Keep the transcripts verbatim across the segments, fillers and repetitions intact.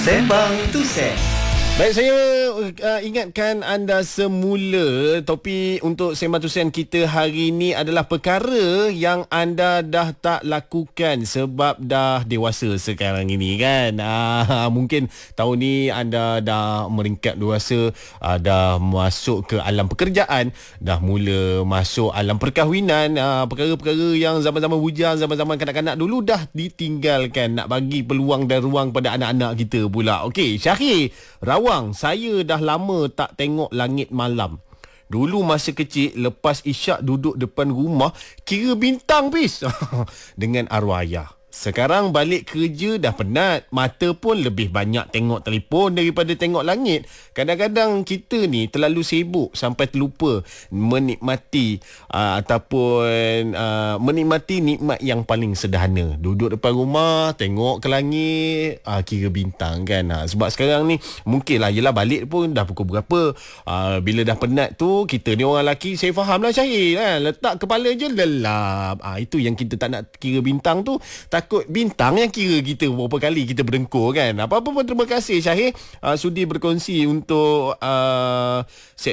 Sembang Tusen. Baik, saya uh, ingatkan anda semula topik untuk Sembang Tusen kita hari ini adalah perkara yang anda dah tak lakukan sebab dah dewasa sekarang ini kan. Uh, mungkin tahun ni anda dah meringkat dewasa, uh, dah masuk ke alam pekerjaan, dah mula masuk alam perkahwinan, uh, perkara-perkara yang zaman-zaman bujang, zaman-zaman kanak-kanak dulu dah ditinggalkan, nak bagi peluang dan ruang pada anak-anak kita pula. Okey, Syahir Rawang, saya dah lama tak tengok langit malam. Dulu masa kecil, lepas isyak duduk depan rumah, kira bintang pis dengan arwah ayah. Sekarang balik kerja dah penat, mata pun lebih banyak tengok telefon daripada tengok langit. Kadang-kadang kita ni terlalu sibuk sampai terlupa menikmati uh, ataupun uh, menikmati nikmat yang paling sederhana. Duduk depan rumah, tengok ke langit, uh, kira bintang kan. Uh, sebab sekarang ni mungkinlah, yelah balik pun dah pukul berapa. Uh, bila dah penat tu, kita ni orang lelaki, saya faham lah Syahir kan, letak kepala je lelap. Uh, itu yang kita tak nak kira bintang tu. Takut bintang yang kira kita berapa kali kita berdengkur kan. Apa-apa pun terima kasih Syahir uh, sudi berkongsi untuk uh,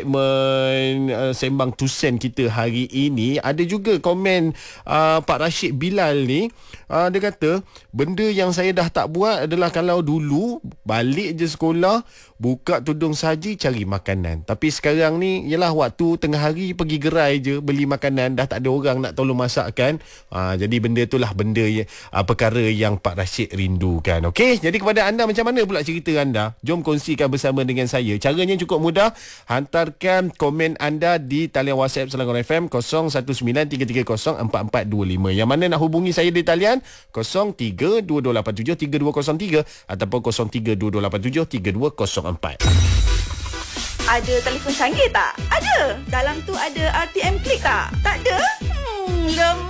segmen uh, Sembang Tusen kita hari ini. Ada juga komen uh, Pak Rashid Bilal ni, uh, dia kata benda yang saya dah tak buat adalah kalau dulu balik je sekolah, buka tudung saji cari makanan. Tapi sekarang ni yalah waktu tengah hari pergi gerai je beli makanan, dah tak ada orang nak tolong masakkan. uh, Jadi benda itulah benda yang uh, perkara yang Pak Rashid rindukan. Okey, jadi kepada anda, macam mana pula cerita anda? Jom kongsikan bersama dengan saya. Caranya cukup mudah, hantarkan komen anda di talian WhatsApp Selangor F M kosong satu sembilan tiga tiga kosong empat empat dua lima. Yang mana nak hubungi saya di talian kosong tiga dua dua lapan tujuh tiga dua kosong tiga ataupun kosong tiga dua dua lapan tujuh tiga dua kosong empat. Ada telefon canggih tak? Ada. Dalam tu ada R T M Klik tak? Tak ada? Hmm, lemah.